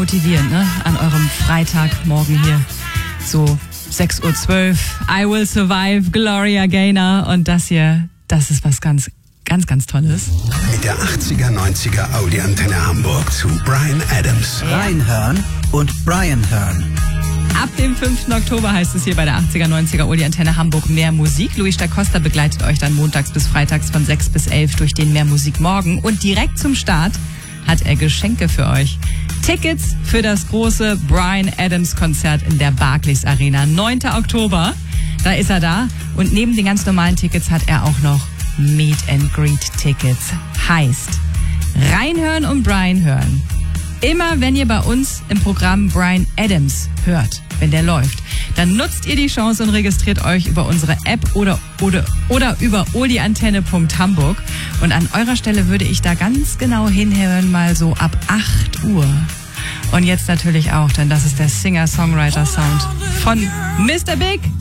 motivierend, ne? An eurem Freitagmorgen hier. So 6:12 Uhr. I Will Survive, Gloria Gaynor. Und das hier, das ist was ganz Tolles. Mit der 80er, 90er Audi Antenne Hamburg zu Bryan Adams. Reinhören und Brian hören. Ab dem 5. Oktober heißt es hier bei der 80er, 90er Audi Antenne Hamburg Mehr Musik. Luis da Costa begleitet euch dann montags bis freitags von 6 bis 11 durch den Mehr Musik Morgen. Und direkt zum Start hat er Geschenke für euch. Tickets für das große Bryan Adams Konzert in der Barclays Arena. 9. Oktober, da ist er da. Und neben den ganz normalen Tickets hat er auch noch Meet and Greet Tickets. Heißt, reinhören und Bryan hören. Immer wenn ihr bei uns im Programm Bryan Adams hört, wenn der läuft, dann nutzt ihr die Chance und registriert euch über unsere App oder über oliantenne.hamburg. Und an eurer Stelle würde ich da ganz genau hinhören, mal so ab 8 Uhr. Und jetzt natürlich auch, denn das ist der Singer-Songwriter-Sound von Mr. Big.